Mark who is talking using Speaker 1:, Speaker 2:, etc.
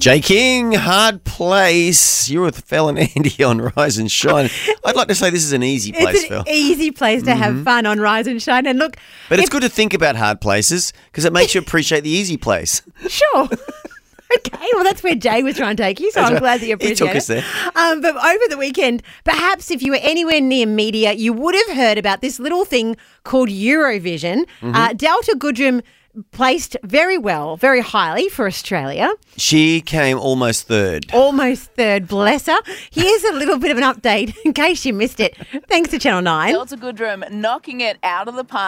Speaker 1: Jay King, Hard Place. You're with Phil and Andy on Rise and Shine. I'd like to say this is an easy place, Phil.
Speaker 2: It's an easy place to have fun on Rise and Shine. And look,
Speaker 1: But it's good to think about hard places because it makes you appreciate the easy place.
Speaker 2: Sure. Okay, well, that's where Jay was trying to take you, so I'm glad that you appreciate it.
Speaker 1: He took us there.
Speaker 2: But over the weekend, perhaps if you were anywhere near media, you would have heard about this little thing called Eurovision. Delta Goodrem placed very well, very highly for Australia.
Speaker 1: She came almost third.
Speaker 2: Almost third, bless her. Here's a little bit of an update in case you missed it. Thanks to Channel 9.
Speaker 3: Delta Goodrem knocking it out of the park.